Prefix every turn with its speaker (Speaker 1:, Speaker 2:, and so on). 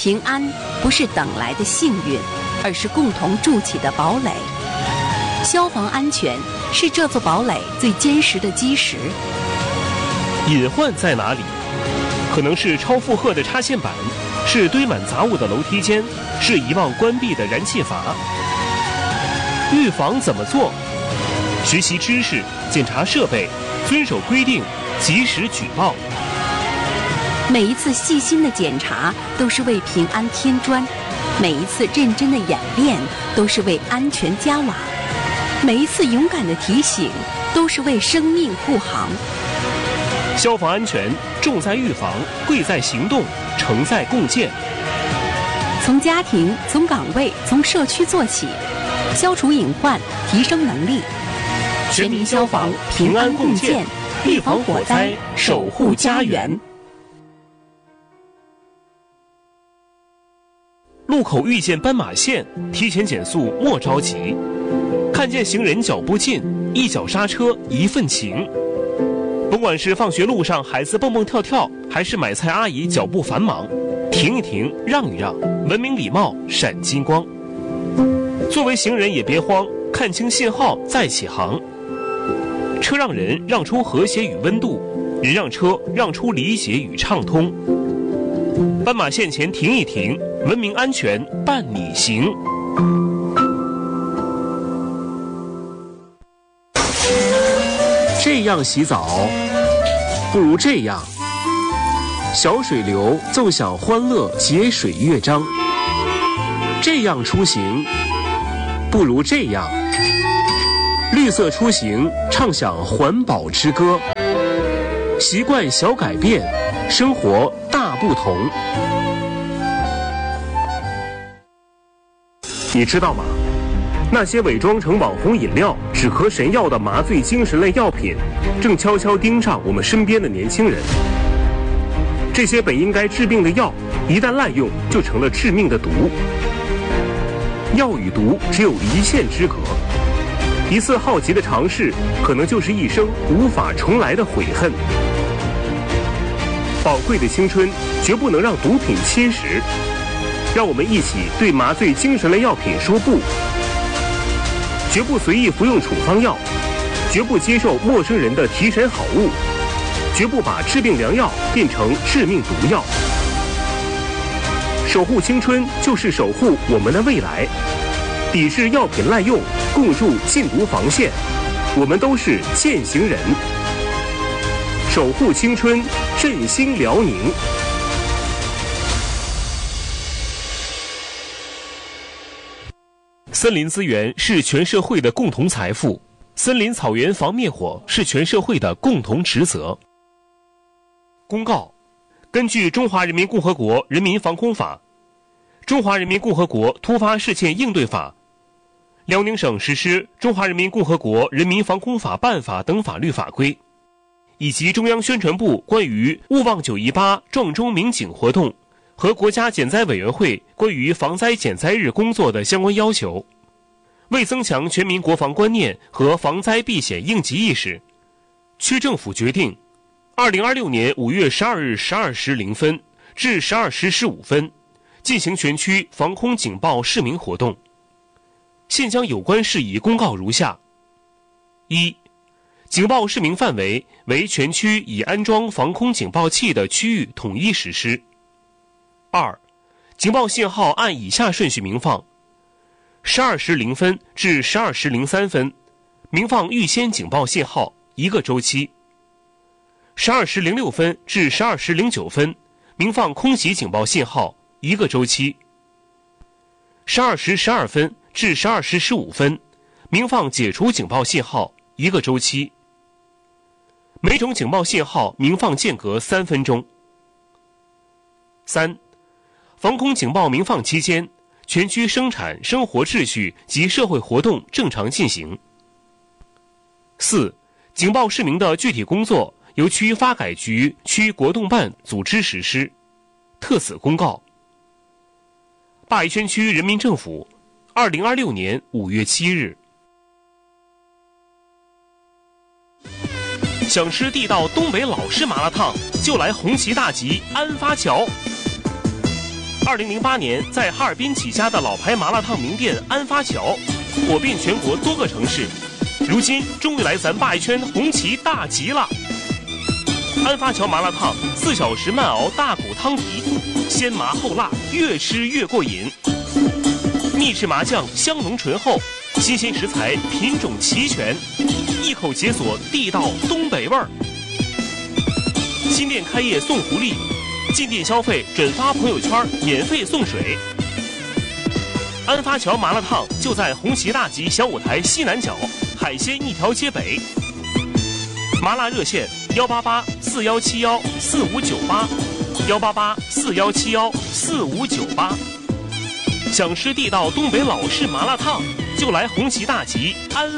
Speaker 1: 平安不是等来的幸运，而是共同筑起的堡垒。消防安全是这座堡垒最坚实的基石。
Speaker 2: 隐患在哪里？可能是超负荷的插线板，是堆满杂物的楼梯间，是遗忘关闭的燃气阀。预防怎么做？学习知识，检查设备，遵守规定，及时举报。
Speaker 1: 每一次细心的检查都是为平安添砖，每一次认真的演练都是为安全加瓦，每一次勇敢的提醒都是为生命护航。
Speaker 2: 消防安全重在预防，贵在行动，成在共建。
Speaker 1: 从家庭、从岗位、从社区做起，消除隐患，提升能力。全民消防，平安共建，预防火灾，守护家园。
Speaker 2: 路口遇见斑马线，提前减速莫着急。看见行人脚步近，一脚刹车一份情。不管是放学路上孩子蹦蹦跳跳，还是买菜阿姨脚步繁忙，停一停，让一让，文明礼貌闪金光。作为行人也别慌，看清信号再起航。车让人让出和谐与温度，人让车让出理解与畅通。斑马线前停一停，文明安全伴你行。这样洗澡，不如这样。小水流奏响欢乐节水乐章。这样出行，不如这样。绿色出行，唱响环保之歌。习惯小改变，生活大不同。你知道吗？那些伪装成网红饮料、止咳神药的麻醉精神类药品，正悄悄盯上我们身边的年轻人。这些本应该治病的药，一旦滥用，就成了致命的毒。药与毒只有一线之隔，一次好奇的尝试，可能就是一生无法重来的悔恨。宝贵的青春，绝不能让毒品侵蚀。让我们一起对麻醉精神类药品说不。绝不随意服用处方药，绝不接受陌生人的提神好物，绝不把治病良药变成致命毒药。守护青春，就是守护我们的未来。抵制药品滥用，共筑禁毒防线。我们都是践行人。守护青春，振兴辽宁。森林资源是全社会的共同财富，森林草原防灭火是全社会的共同职责。公告：根据《中华人民共和国人民防空法》、《中华人民共和国突发事件应对法》、辽宁省实施《中华人民共和国人民防空法办法》等法律法规，以及中央宣传部关于勿忘918撞钟鸣警活动和国家减灾委员会关于防灾减灾日工作的相关要求。为增强全民国防观念和防灾避险应急意识，区政府决定2026年5月12日12时0分至12时15分进行全区防空警报示鸣活动。现将有关事宜公告如下：一、警报示鸣范围为全区已安装防空警报器的区域统一实施。二、警报信号按以下顺序鸣放：12时0分至12时03分，鸣放预先警报信号1个周期；12时06分至12时09分，鸣放空袭警报信号1个周期；12时12分至12时15分，鸣放解除警报信号1个周期。每种警报信号鸣放间隔3分钟。三、防空警报鸣放期间，全区生产生活秩序及社会活动正常进行。四、警报示鸣的具体工作由区发改局、区国动办组织实施。特此公告。鲅鱼圈区人民政府，2026年5月7日。想吃地道东北老式麻辣烫，就来红旗大集安发桥。 2008年，在哈尔滨起家的老牌麻辣烫名店安发桥，火遍全国多个城市。如今终于来咱鲅鱼圈红旗大吉了！安发桥麻辣烫4小时慢熬大骨汤底，鲜麻后辣，越吃越过瘾。秘制麻酱香浓醇厚，新鲜食材品种齐全，一口解锁地道东北味儿。新店开业送福利，进店消费转发朋友圈免费送水。安发桥麻辣烫就在红旗大吉小舞台西南角，海鲜一条街北。麻辣热线18841714598，18841714598。想吃地道东北老式麻辣烫，就来红旗大吉安